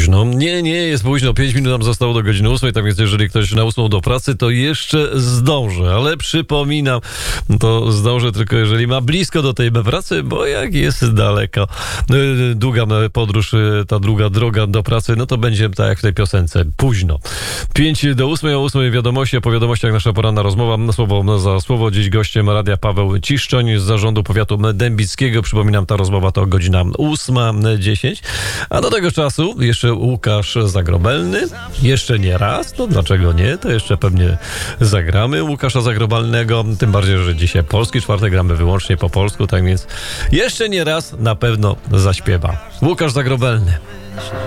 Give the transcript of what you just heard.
późno. Nie jest późno. 5 minut nam zostało do godziny 8, tak więc jeżeli ktoś na 8 do pracy, to jeszcze zdąży. Ale przypominam, to zdąży tylko jeżeli ma blisko do tej pracy, bo jak jest daleko, długa podróż, ta długa droga do pracy, no to będzie tak jak w tej piosence. Późno. 5 do 8, o 8 wiadomości, a po wiadomościach nasza poranna rozmowa. Słowo za słowo. Dziś gościem radia Paweł Ciszczoń z zarządu powiatu dębickiego. Przypominam, ta rozmowa to godzina 8:10. A do tego czasu jeszcze Łukasz Zagrobelny. Jeszcze nie raz. No dlaczego nie? To jeszcze pewnie zagramy Łukasza Zagrobelnego. Tym bardziej, że dzisiaj polski czwartek gramy wyłącznie po polsku. Tak więc jeszcze nie raz na pewno zaśpiewa Łukasz Zagrobelny.